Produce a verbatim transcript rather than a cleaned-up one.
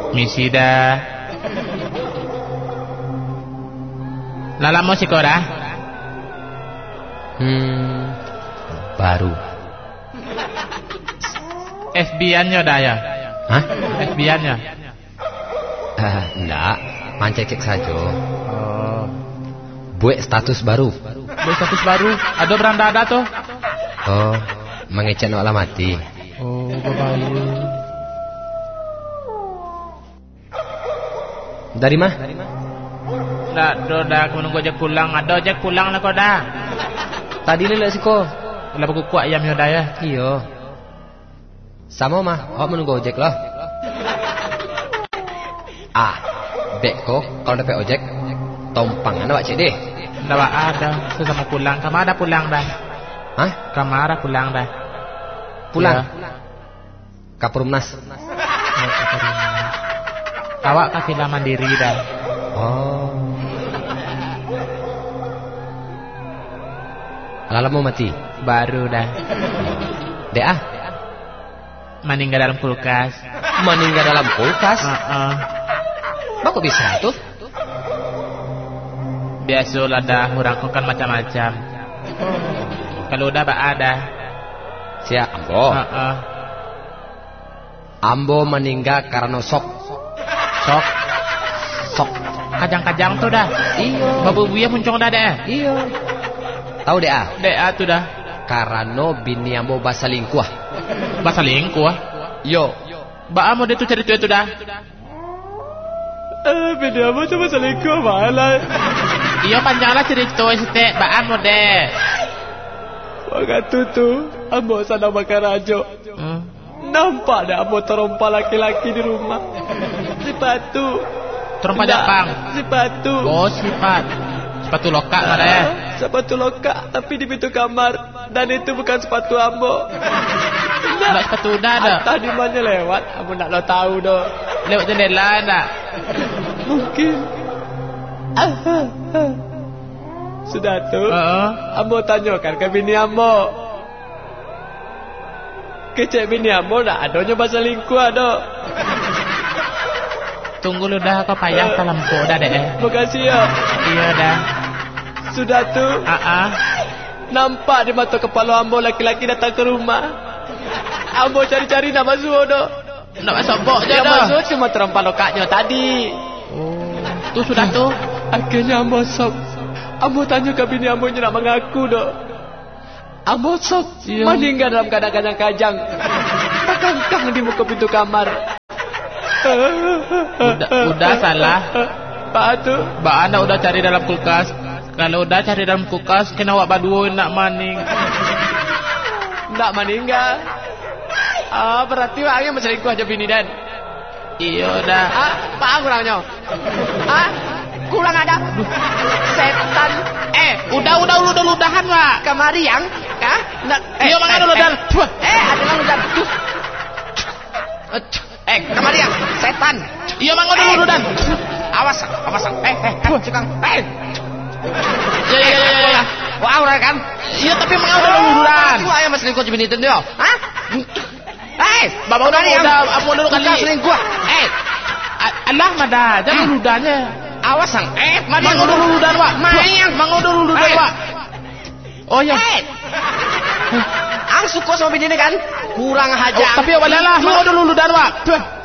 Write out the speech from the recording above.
Misi dah. Lala mau siko dah? Hmm, baru. F B I-nya dah ya? Hah? F B I-nya? Uh, enggak, mancekek saja. Oh. Buat status baru. Buat status baru? Ada beranda ada tuh? Oh, mengecek no alamati. Oh, bagus. Dari mah? Dah, dah, dah. Aku menunggu ojek pulang. Ada ojek pulang lah kau dah. Tadi lelak sih kau. Kenapa aku kuat ayam dah ya? Iya. Sama mah, kau menunggu ojek loh. Ah, dek kok kalau dapat ojek, tompangan awak cik deh. Dah ada. Sesama pulang. Kamu ada pulang dah. Hah? Kamu ada pulang dah. Pulang? Ya. Kapurumnas. Awak kafilah mandiri dah. Oh. Lala mau mati? Baru dah. Dek ah? Meninggal dalam kulkas. Meninggal dalam kulkas? Uh-uh. Kok bisa tuh? Biasalah dah. Orang kan macam-macam. Kalau udah bak ada. Siap Ambo. Uh-uh. Ambo meninggal karena sok. Sok? Sok. Kajang-kajang tuh dah. Iya. Babu buaya muncung dah deh. Iya. Tahu deh ah? Deh ah tuh dah. Karena bini Ambo bahasa lingkuah. Bahasa lingkuah? Yo. Ba amo dia tuh cerita itu dah. Eh, bini Ambo tuh bahasa lingkuah malah. Iya panjanglah cerita itu ba amo deh. Waktu tuh Ambo sana makan rajo. Hmm. Nampak dah Ambo terompa laki-laki di rumah. Sepatu. Terompa Jepang. Sepatu. Oh sifat. Sepatu lokal mana ya? Sepatu lokal tapi di pintu kamar dan itu bukan sepatu Ambo. Nak sepatu udah ada. Tadi mana lewat? Ambo nak lo tahu doh. Lewat jendela nak. Mungkin. Ah, ah, ah. Sudah tuh. Uh-uh. Ambo tanyakan ke bini Ambo. Kecek bini Ambo nak adanya bahasa lingkuah doh. Tunggu lu dah kau payah salam kau dah deh. Makasih ya. Iya dah. Sudah tuh. Ah ah. Nampak di mata kepala Ambo laki-laki datang ke rumah. Ambo cari-cari nak masuk doh. Nak masuk bok je Yang dah. masuk cuma terompa lokaknya tadi. Oh. Tu sudah tu. Akhirnya Ambo sok. Ambo tanya ke bini Ambo nak mengaku doh. Ambo sok iya. Meninggal dalam keadaan kajang-kajang. Terkangkang di muka pintu kamar. Udah, udah salah. Pak tu. Mbak anda udah cari dalam kulkas. Kalau udah cari dalam kulkas, kena awak badua nak maning. Nak meninggal. Ah, berarti orangnya berselingkuh aja bini dan. Iya dah. Ah, Pak kurangnya. Ah, kurang ada. Setan. Eh, udah udah udah udah ludahan pak. Kemari yang, kah? Nak. Iya mana lu dan. Eh, ada yang ludahan. Eh, kemari yang, setan. Iya mana dulu dan. Awas, awas. Eh, eh, cikang. Eh. Ya ya ya ya. Wah, orang kan? Iya tapi mana udah dulu dan. Itu ayam selingkuh bini itu dia. Hah? Eh, bapak udah udah apa dulu kali. Selingkuh. Eh, Allah mada, jangan ludahnya. Awas sang. Eh, Mang udah dulu dan wak. Mayang, mang udah dulu dan wak. Oh ya. Eh. Ang suka sama bini ini kan? Kurang hajar. Tapi awalnya lah, mang udah dulu dan wak.